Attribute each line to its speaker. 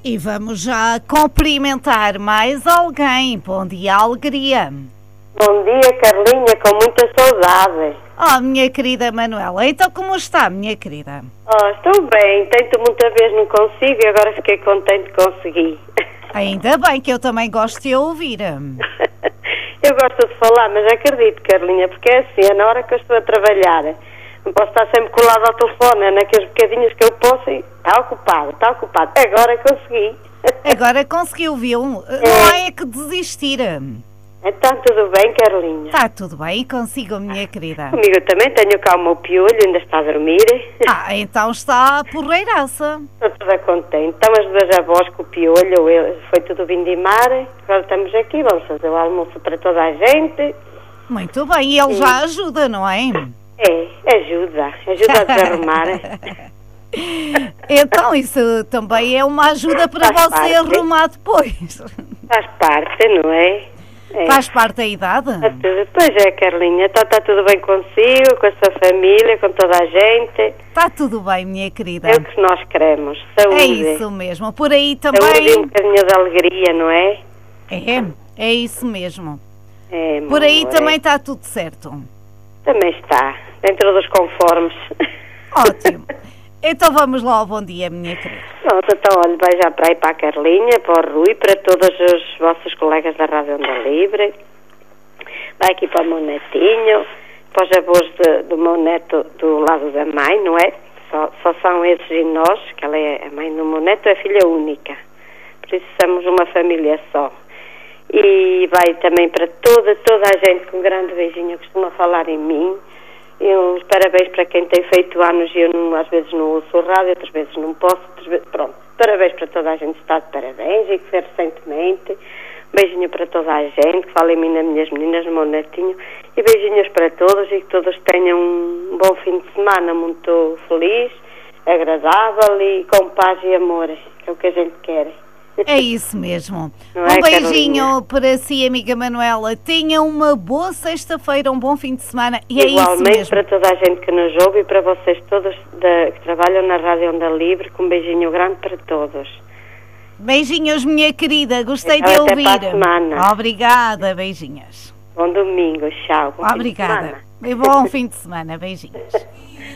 Speaker 1: E vamos já cumprimentar mais alguém. Bom dia, alegria.
Speaker 2: Bom dia, Carlinha, com muita saudade.
Speaker 1: Oh, minha querida Manuela, então como está, minha querida?
Speaker 2: Oh, estou bem, tento muita vez, não consigo e agora fiquei contente que consegui.
Speaker 1: Ainda bem que eu também gosto de ouvir.
Speaker 2: Eu gosto de falar, mas acredito, Carlinha, porque é assim, é na hora que eu estou a trabalhar. Não posso estar sempre colado ao telefone, é naqueles bocadinhos que eu posso e está ocupado. Agora consegui.
Speaker 1: Agora conseguiu, viu? Não há que desistir.
Speaker 2: Está tudo bem, Carlinha?
Speaker 1: Está tudo bem, consigo, minha querida.
Speaker 2: Comigo também, tenho cá o meu piolho, ainda está a dormir.
Speaker 1: Ah, então está porreiraça.
Speaker 2: Estou toda contente. Estão as duas avós com o piolho, foi tudo vindimar. Agora estamos aqui, vamos fazer o almoço para toda a gente.
Speaker 1: Muito bem, e ele já ajuda, não é?
Speaker 2: Ajuda a desarrumar.
Speaker 1: Então isso também é uma ajuda para você arrumar depois.
Speaker 2: Faz parte, não é?
Speaker 1: Faz parte da idade?
Speaker 2: Pois é, Carlinha, está tudo bem consigo, com a sua família, com toda a gente.
Speaker 1: Está tudo bem, minha querida.
Speaker 2: É o que nós queremos, saúde.
Speaker 1: É isso mesmo, por aí também...
Speaker 2: Saúde e um bocadinho de alegria, não é?
Speaker 1: É isso mesmo.
Speaker 2: Por
Speaker 1: aí também está tudo certo.
Speaker 2: Também está, dentro dos conformes.
Speaker 1: Ótimo. Então vamos lá ao bom dia, minha querida.
Speaker 2: Pronto, então olha, vai já para aí para a Carlinha, para o Rui, para todos os vossos colegas da Rádio Onda Livre. Vai aqui para o meu netinho, para os avós do meu neto do lado da mãe, não é? Só são esses e nós, que ela é a mãe do meu neto, é filha única. Por isso somos uma família só. E vai também para toda a gente, com um grande beijinho, costuma falar em mim. E uns parabéns para quem tem feito anos e eu às vezes não ouço o rádio, outras vezes não posso, pronto. Parabéns para toda a gente que está de parabéns e que fez recentemente. Beijinho para toda a gente, que fala em mim, nas minhas meninas, no meu netinho. E beijinhos para todos e que todos tenham um bom fim de semana, muito feliz, agradável e com paz e amor, que é o que a gente quer.
Speaker 1: É isso mesmo. Um beijinho para si, amiga Manuela. Tenha uma boa sexta-feira, um bom fim de semana. E
Speaker 2: igualmente,
Speaker 1: é isso mesmo.
Speaker 2: Para toda a gente que nos ouve e para vocês todos que trabalham na Rádio Onda Livre, com um beijinho grande para todos.
Speaker 1: Beijinhos, minha querida. Gostei
Speaker 2: então,
Speaker 1: de ouvir.
Speaker 2: Até para a semana.
Speaker 1: Obrigada, beijinhos.
Speaker 2: Bom domingo, tchau.
Speaker 1: Obrigada. E bom fim de semana, beijinhos.